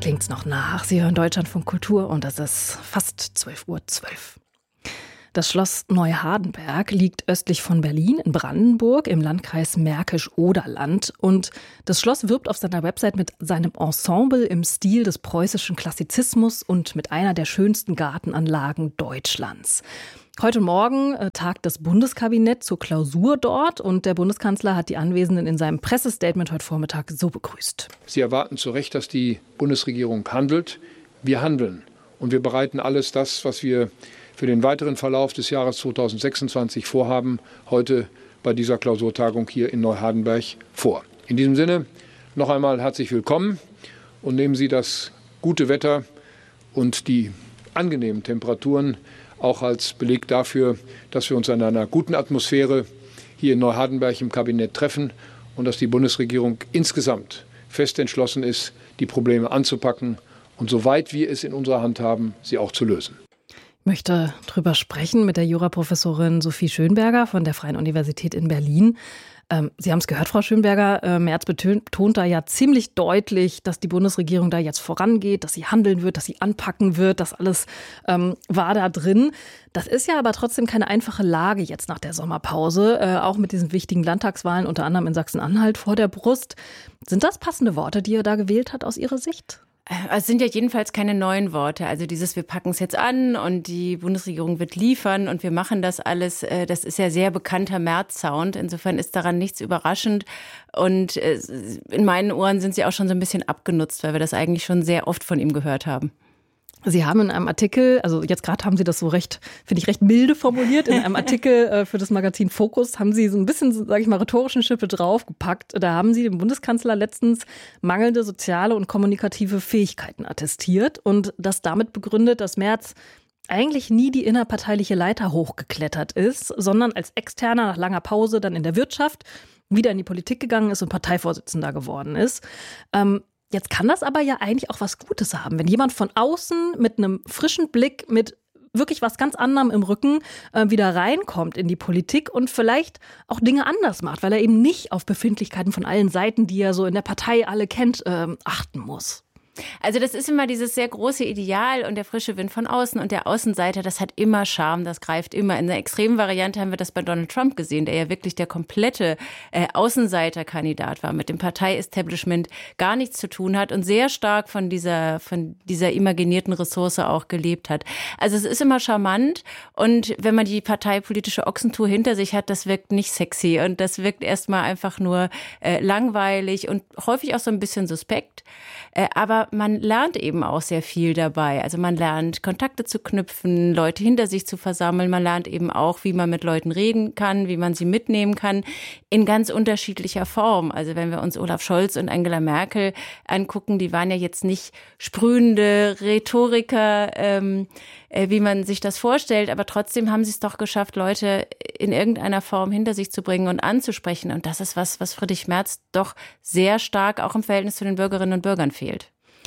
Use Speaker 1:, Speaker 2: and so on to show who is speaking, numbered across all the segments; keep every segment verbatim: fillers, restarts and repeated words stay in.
Speaker 1: klingt's noch nach. Sie hören Deutschlandfunk Kultur und es ist fast zwölf Uhr zwölf. Das Schloss Neuhardenberg liegt östlich von Berlin in Brandenburg im Landkreis Märkisch-Oderland. Und das Schloss wirbt auf seiner Website mit seinem Ensemble im Stil des preußischen Klassizismus und mit einer der schönsten Gartenanlagen Deutschlands. Heute Morgen äh, tagt das Bundeskabinett zur Klausur dort und der Bundeskanzler hat die Anwesenden in seinem Pressestatement heute Vormittag so begrüßt.
Speaker 2: Sie erwarten zu Recht, dass die Bundesregierung handelt. Wir handeln und wir bereiten alles das, was wir für den weiteren Verlauf des Jahres zweitausendsechsundzwanzig vorhaben, heute bei dieser Klausurtagung hier in Neuhardenberg vor. In diesem Sinne noch einmal herzlich willkommen und nehmen Sie das gute Wetter und die angenehmen Temperaturen auch als Beleg dafür, dass wir uns in einer guten Atmosphäre hier in Neuhardenberg im Kabinett treffen und dass die Bundesregierung insgesamt fest entschlossen ist, die Probleme anzupacken und soweit wir es in unserer Hand haben, sie auch zu lösen.
Speaker 1: Ich möchte drüber sprechen mit der Juraprofessorin Sophie Schönberger von der Freien Universität in Berlin. Ähm, Sie haben es gehört, Frau Schönberger, äh, Merz betont da ja ziemlich deutlich, dass die Bundesregierung da jetzt vorangeht, dass sie handeln wird, dass sie anpacken wird. Das alles ähm, war da drin. Das ist ja aber trotzdem keine einfache Lage jetzt nach der Sommerpause, äh, auch mit diesen wichtigen Landtagswahlen, unter anderem in Sachsen-Anhalt vor der Brust. Sind das passende Worte, die er da gewählt hat aus Ihrer Sicht?
Speaker 3: Es sind ja jedenfalls keine neuen Worte. Also dieses, wir packen es jetzt an und die Bundesregierung wird liefern und wir machen das alles, das ist ja sehr bekannter Merz-Sound. Insofern ist daran nichts überraschend. Und in meinen Ohren sind sie auch schon so ein bisschen abgenutzt, weil wir das eigentlich schon sehr oft von ihm gehört haben.
Speaker 1: Sie haben in einem Artikel, also jetzt gerade haben Sie das so recht, finde ich, recht milde formuliert, in einem Artikel äh, für das Magazin Focus haben Sie so ein bisschen, sage ich mal, rhetorischen Schippe draufgepackt. Da haben Sie dem Bundeskanzler letztens mangelnde soziale und kommunikative Fähigkeiten attestiert und das damit begründet, dass Merz eigentlich nie die innerparteiliche Leiter hochgeklettert ist, sondern als Externer nach langer Pause dann in der Wirtschaft wieder in die Politik gegangen ist und Parteivorsitzender geworden ist. Ähm, Jetzt kann das aber ja eigentlich auch was Gutes haben, wenn jemand von außen mit einem frischen Blick, mit wirklich was ganz anderem im Rücken äh, wieder reinkommt in die Politik und vielleicht auch Dinge anders macht, weil er eben nicht auf Befindlichkeiten von allen Seiten, die er so in der Partei alle kennt, äh, achten muss.
Speaker 3: Also das ist immer dieses sehr große Ideal und der frische Wind von außen und der Außenseiter, das hat immer Charme, das greift immer. In der extremen Variante haben wir das bei Donald Trump gesehen, der ja wirklich der komplette äh, Außenseiterkandidat war, mit dem Partei-Establishment gar nichts zu tun hat und sehr stark von dieser, von dieser imaginierten Ressource auch gelebt hat. Also es ist immer charmant und wenn man die parteipolitische Ochsentour hinter sich hat, das wirkt nicht sexy und das wirkt erstmal einfach nur äh, langweilig und häufig auch so ein bisschen suspekt. Äh, aber man lernt eben auch sehr viel dabei. Also man lernt, Kontakte zu knüpfen, Leute hinter sich zu versammeln. Man lernt eben auch, wie man mit Leuten reden kann, wie man sie mitnehmen kann, in ganz unterschiedlicher Form. Also wenn wir uns Olaf Scholz und Angela Merkel angucken, die waren ja jetzt nicht sprühende Rhetoriker, ähm, äh, wie man sich das vorstellt, aber trotzdem haben sie es doch geschafft, Leute in irgendeiner Form hinter sich zu bringen und anzusprechen. Und das ist was, was Friedrich Merz doch sehr stark auch im Verhältnis zu den Bürgerinnen und Bürgern fehlt.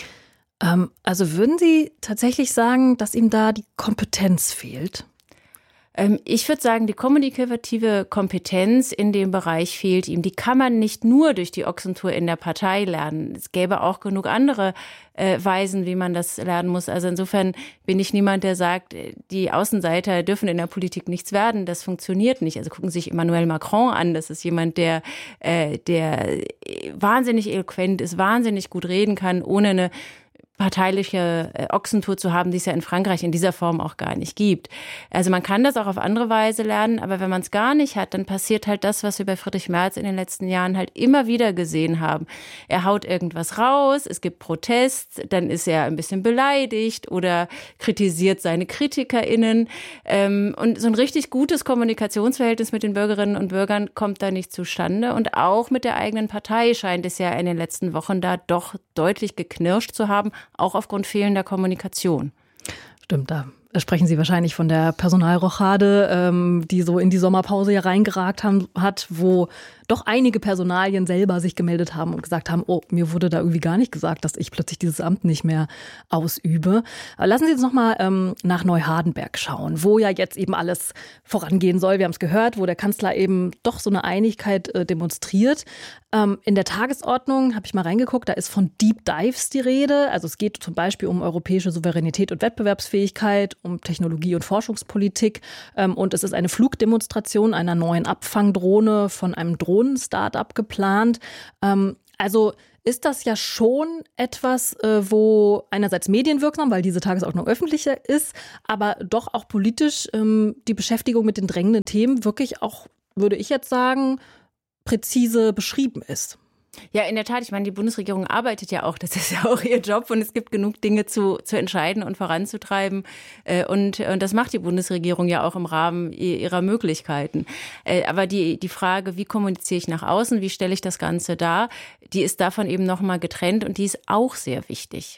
Speaker 1: Ähm, also würden Sie tatsächlich sagen, dass ihm da die Kompetenz fehlt?
Speaker 3: Ähm, ich würde sagen, die kommunikative Kompetenz in dem Bereich fehlt ihm. Die kann man nicht nur durch die Ochsentour in der Partei lernen. Es gäbe auch genug andere äh, Weisen, wie man das lernen muss. Also insofern bin ich niemand, der sagt, die Außenseiter dürfen in der Politik nichts werden. Das funktioniert nicht. Also gucken Sie sich Emmanuel Macron an. Das ist jemand, der, äh, der wahnsinnig eloquent ist, wahnsinnig gut reden kann, ohne eine parteiliche Ochsentour zu haben, die es ja in Frankreich in dieser Form auch gar nicht gibt. Also man kann das auch auf andere Weise lernen, aber wenn man es gar nicht hat, dann passiert halt das, was wir bei Friedrich Merz in den letzten Jahren halt immer wieder gesehen haben. Er haut irgendwas raus, es gibt Protest, dann ist er ein bisschen beleidigt oder kritisiert seine KritikerInnen. Und so ein richtig gutes Kommunikationsverhältnis mit den Bürgerinnen und Bürgern kommt da nicht zustande. Und auch mit der eigenen Partei scheint es ja in den letzten Wochen da doch deutlich geknirscht zu haben, auch aufgrund fehlender Kommunikation.
Speaker 1: Stimmt, da sprechen Sie wahrscheinlich von der Personalrochade, ähm, die so in die Sommerpause ja reingeragt haben, hat, wo doch einige Personalien selber sich gemeldet haben und gesagt haben, oh, mir wurde da irgendwie gar nicht gesagt, dass ich plötzlich dieses Amt nicht mehr ausübe. Aber lassen Sie uns nochmal ähm, nach Neuhardenberg schauen, wo ja jetzt eben alles vorangehen soll. Wir haben es gehört, wo der Kanzler eben doch so eine Einigkeit äh, demonstriert. Ähm, in der Tagesordnung habe ich mal reingeguckt, da ist von Deep Dives die Rede. Also es geht zum Beispiel um europäische Souveränität und Wettbewerbsfähigkeit, um Technologie- und Forschungspolitik. Ähm, und es ist eine Flugdemonstration einer neuen Abfangdrohne von einem Drohnen-Startup geplant. Ähm, also ist das ja schon etwas, äh, wo einerseits medienwirksam, weil diese Tagesordnung öffentlicher ist, aber doch auch politisch ähm, die Beschäftigung mit den drängenden Themen wirklich auch, würde ich jetzt sagen, präzise beschrieben ist.
Speaker 3: Ja, in der Tat. Ich meine, die Bundesregierung arbeitet ja auch. Das ist ja auch ihr Job und es gibt genug Dinge zu, zu entscheiden und voranzutreiben. Und, und das macht die Bundesregierung ja auch im Rahmen ihrer Möglichkeiten. Aber die, die Frage, wie kommuniziere ich nach außen, wie stelle ich das Ganze dar, die ist davon eben nochmal getrennt und die ist auch sehr wichtig.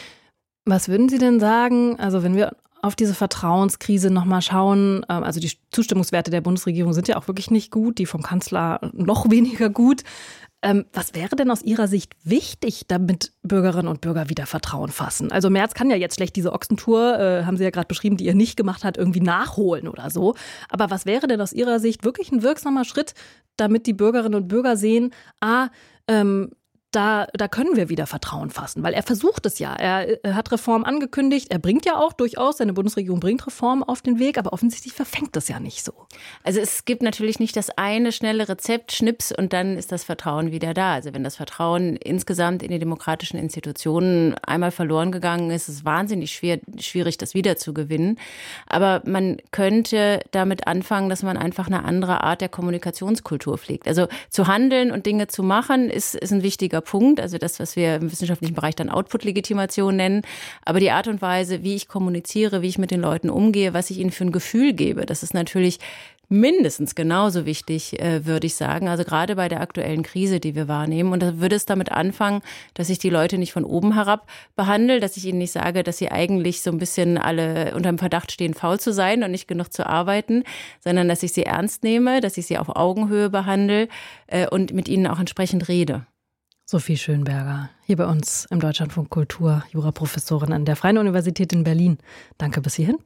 Speaker 1: Was würden Sie denn sagen, also wenn wir auf diese Vertrauenskrise nochmal schauen, also die Zustimmungswerte der Bundesregierung sind ja auch wirklich nicht gut, die vom Kanzler noch weniger gut. Ähm, was wäre denn aus Ihrer Sicht wichtig, damit Bürgerinnen und Bürger wieder Vertrauen fassen? Also Merz kann ja jetzt schlecht diese Ochsentour, äh, haben Sie ja gerade beschrieben, die er nicht gemacht hat, irgendwie nachholen oder so. Aber was wäre denn aus Ihrer Sicht wirklich ein wirksamer Schritt, damit die Bürgerinnen und Bürger sehen, ah, ähm, Da, da können wir wieder Vertrauen fassen, weil er versucht es ja. Er, er hat Reformen angekündigt. Er bringt ja auch durchaus, seine Bundesregierung bringt Reformen auf den Weg, aber offensichtlich verfängt das ja nicht so.
Speaker 3: Also es gibt natürlich nicht das eine schnelle Rezept, Schnips und dann ist das Vertrauen wieder da. Also wenn das Vertrauen insgesamt in die demokratischen Institutionen einmal verloren gegangen ist, ist es wahnsinnig schwer, schwierig, das wieder zu gewinnen. Aber man könnte damit anfangen, dass man einfach eine andere Art der Kommunikationskultur pflegt. Also zu handeln und Dinge zu machen, ist, ist ein wichtiger Punkt, also das, was wir im wissenschaftlichen Bereich dann Output-Legitimation nennen. Aber die Art und Weise, wie ich kommuniziere, wie ich mit den Leuten umgehe, was ich ihnen für ein Gefühl gebe, das ist natürlich mindestens genauso wichtig, äh, würde ich sagen. Also gerade bei der aktuellen Krise, die wir wahrnehmen. Und da würde es damit anfangen, dass ich die Leute nicht von oben herab behandle, dass ich ihnen nicht sage, dass sie eigentlich so ein bisschen alle unter dem Verdacht stehen, faul zu sein und nicht genug zu arbeiten, sondern dass ich sie ernst nehme, dass ich sie auf Augenhöhe behandle äh, und mit ihnen auch entsprechend rede.
Speaker 1: Sophie Schönberger, hier bei uns im Deutschlandfunk Kultur, Juraprofessorin an der Freien Universität in Berlin. Danke bis hierhin.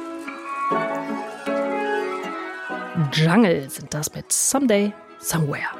Speaker 1: Jungle sind das mit Someday, Somewhere.